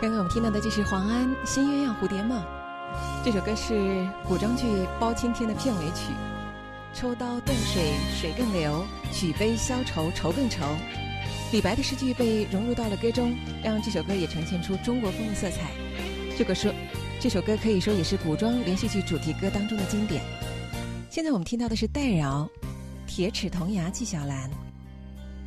刚刚我们听到的就是黄安《新鸳鸯蝴蝶梦》，这首歌是古装剧《包青天》的片尾曲。抽刀断水，水更流；举杯消愁，愁更愁。李白的诗句被融入到了歌中，让这首歌也呈现出中国风的色彩。这首歌可以说也是古装连续剧主题歌当中的经典。现在我们听到的是戴娆《铁齿铜牙纪晓岚》。